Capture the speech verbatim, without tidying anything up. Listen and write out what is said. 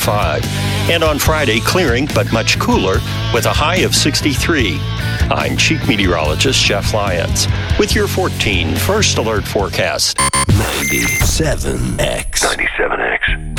sixty-five. And on Friday, clearing but much cooler with a high of sixty-three. I'm Chief Meteorologist Jeff Lyons with your fourteen First Alert forecast. ninety-seven X. ninety-seven X.